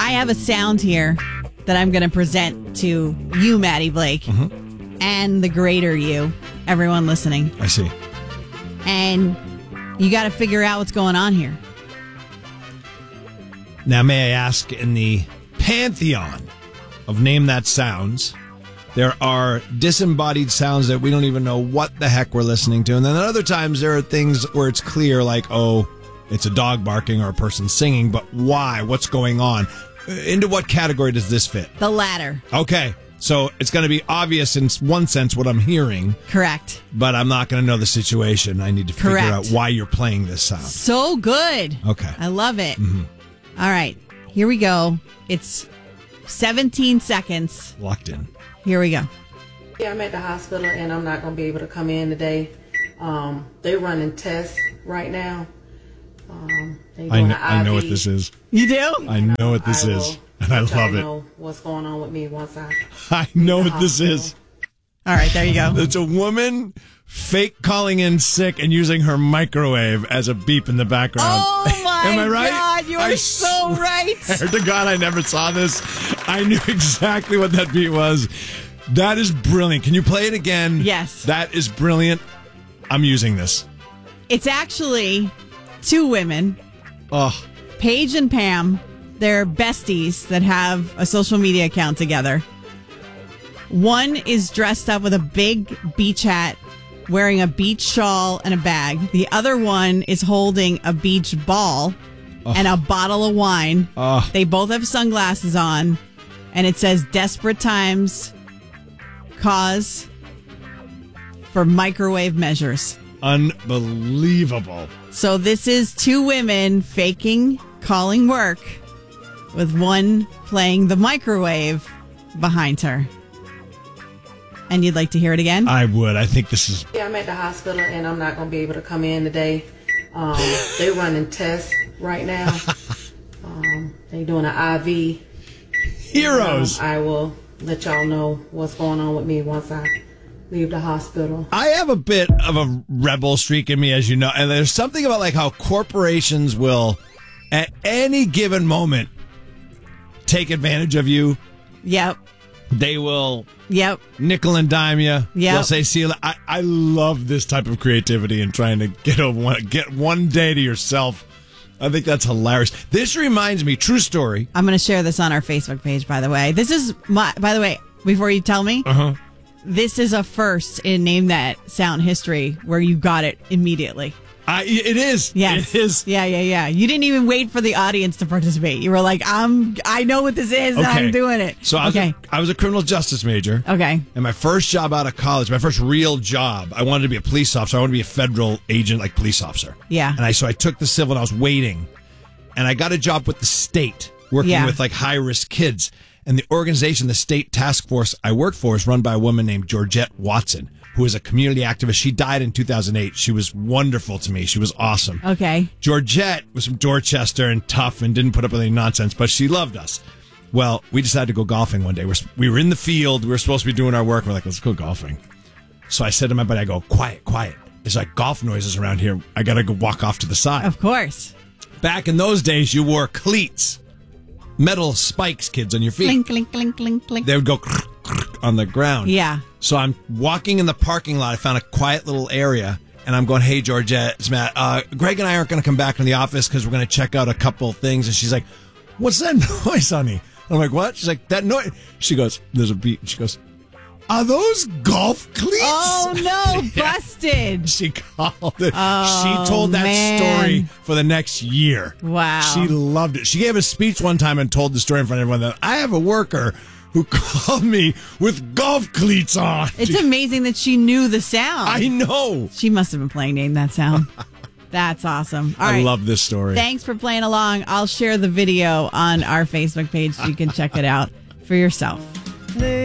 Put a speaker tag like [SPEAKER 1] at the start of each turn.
[SPEAKER 1] I have a sound here that I'm going to present to you, Maddie Blake, and the greater you, everyone listening.
[SPEAKER 2] I see.
[SPEAKER 1] And you got to figure out what's going on here.
[SPEAKER 2] Now, may I ask, in the pantheon of Name That Sounds, there are disembodied sounds that we don't even know what the heck we're listening to. And then at other times, there are things where it's clear, like, oh, it's a dog barking or a person singing, but why? What's going on? Into what category does this fit?
[SPEAKER 1] The latter.
[SPEAKER 2] Okay. So it's going to be obvious in one sense what I'm hearing.
[SPEAKER 1] Correct.
[SPEAKER 2] But I'm not going to know the situation. I need to figure out why you're playing this sound.
[SPEAKER 1] So good.
[SPEAKER 2] Okay.
[SPEAKER 1] I love it. All right. Here we go. It's 17 seconds.
[SPEAKER 2] Locked in.
[SPEAKER 1] Here we go.
[SPEAKER 3] Yeah, I'm at the hospital and I'm not going to be able to come in today. They're running tests right now.
[SPEAKER 2] I know what this is.
[SPEAKER 1] You do?
[SPEAKER 2] I know what this is. And I love it.
[SPEAKER 3] Know what's going on with me once
[SPEAKER 2] I know what this is.
[SPEAKER 1] All right, there you go.
[SPEAKER 2] It's a woman fake calling in sick and using her microwave as a beep in the background.
[SPEAKER 1] Oh my
[SPEAKER 2] Am I right?
[SPEAKER 1] God, you are so right.
[SPEAKER 2] Swear to God, I never saw this. I knew exactly what that beat was. That is brilliant. Can you play it again?
[SPEAKER 1] Yes.
[SPEAKER 2] That is brilliant. I'm using this.
[SPEAKER 1] It's actually two women,
[SPEAKER 2] Oh,
[SPEAKER 1] Paige and Pam. They're besties that have a social media account together. One is dressed up with a big beach hat, wearing a beach shawl and a bag. The other one is holding a beach ball and a bottle of wine. They both have sunglasses on, and it says "Desperate Times Cause for Microwave Measures."
[SPEAKER 2] unbelievable.
[SPEAKER 1] So this is two women faking calling work with one playing the microwave behind her. And you'd like to hear it again?
[SPEAKER 2] I would. I think this is...
[SPEAKER 3] Yeah, I'm at the hospital and I'm not going to be able to come in today. They're running tests right now. They're doing an IV.
[SPEAKER 2] Heroes.
[SPEAKER 3] I will let y'all know what's going on with me once I leave the hospital.
[SPEAKER 2] I have a bit of a rebel streak in me, as you know, and there's something about like how corporations will, at any given moment, take advantage of you.
[SPEAKER 1] Yep.
[SPEAKER 2] They will
[SPEAKER 1] nickel
[SPEAKER 2] and dime you.
[SPEAKER 1] Yep.
[SPEAKER 2] They'll say, see you. I love this type of creativity and trying to get one day to yourself. I think that's hilarious. This reminds me, true story.
[SPEAKER 1] I'm going to share this on our Facebook page, by the way. This is by the way, before you tell me, this is a first in Name That Sound history where you got it immediately.
[SPEAKER 2] It is.
[SPEAKER 1] Yes.
[SPEAKER 2] It is.
[SPEAKER 1] Yeah. You didn't even wait for the audience to participate. You were like, I know what this is, and I'm doing it.
[SPEAKER 2] So I was a criminal justice major.
[SPEAKER 1] Okay.
[SPEAKER 2] And my first job out of college, my first real job, I wanted to be a police officer. I wanted to be a federal agent, like police officer.
[SPEAKER 1] Yeah.
[SPEAKER 2] And so I took the civil and I was waiting. And I got a job with the state, working with like high-risk kids. And the organization, the state task force I worked for, is run by a woman named Georgette Watson, who is a community activist. She died in 2008. She was wonderful to me. She was awesome.
[SPEAKER 1] Okay.
[SPEAKER 2] Georgette was from Dorchester and tough and didn't put up with any nonsense, but she loved us. Well, we decided to go golfing one day. We were in the field. We were supposed to be doing our work. We're like, let's go golfing. So I said to my buddy, I go, quiet. There's like golf noises around here. I got to go walk off to the side.
[SPEAKER 1] Of course.
[SPEAKER 2] Back in those days, you wore cleats. Metal spikes, kids, on your feet.
[SPEAKER 1] Clink, clink, clink, clink, clink.
[SPEAKER 2] They would go on the ground.
[SPEAKER 1] Yeah.
[SPEAKER 2] So I'm walking in the parking lot. I found a quiet little area, and I'm going, hey, Georgette, it's Matt. Greg and I aren't going to come back in the office because we're going to check out a couple things. And she's like, what's that noise, honey? I'm like, what? She's like, that noise. She goes, there's a beat. And she goes, are those golf cleats?
[SPEAKER 1] Oh, no. Busted.
[SPEAKER 2] She called it.
[SPEAKER 1] Oh,
[SPEAKER 2] she told that story for the next year.
[SPEAKER 1] Wow.
[SPEAKER 2] She loved it. She gave a speech one time and told the story in front of everyone that I have a worker who called me with golf cleats on.
[SPEAKER 1] It's amazing that she knew the sound.
[SPEAKER 2] I know.
[SPEAKER 1] She must have been playing Name That Sound. That's awesome. All right.
[SPEAKER 2] I love this story.
[SPEAKER 1] Thanks for playing along. I'll share the video on our Facebook page so you can check it out for yourself.